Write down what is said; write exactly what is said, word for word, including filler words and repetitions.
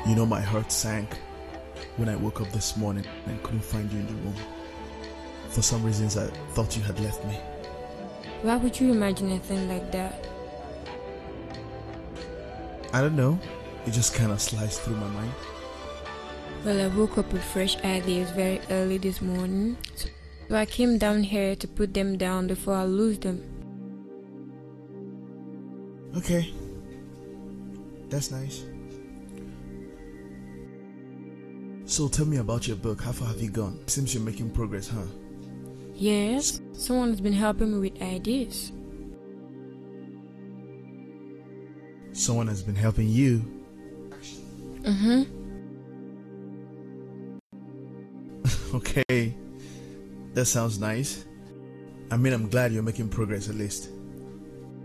You know, my heart sank when I woke up this morning and couldn't find you in the room. For some reasons, I thought you had left me. Why would you imagine a thing like that? I don't know. It just kind of sliced through my mind. Well, I woke up with fresh ideas very early this morning, so I came down here to put them down before I lose them. Okay. That's nice. So tell me about your book. How far have you gone? Seems you're making progress, huh? Yes, someone has been helping me with ideas. Someone has been helping you? Mm-hmm. Okay. That sounds nice. I mean, I'm glad you're making progress at least.